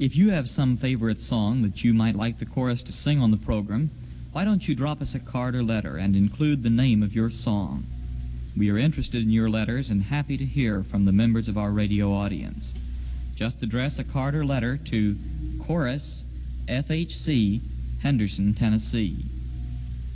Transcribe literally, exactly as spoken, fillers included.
If you have some favorite song that you might like the chorus to sing on the program, why don't you drop us a card or letter and include the name of your song? We are interested in your letters and happy to hear from the members of our radio audience. Just address a card or letter to Chorus, F H C, Henderson, Tennessee.